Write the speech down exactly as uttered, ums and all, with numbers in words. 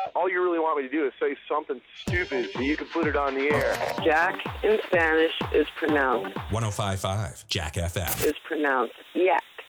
All you really want me to do is say something stupid so you can put it on the air. Jack in Spanish is pronounced. one oh five point five Jack F M. Is pronounced yak.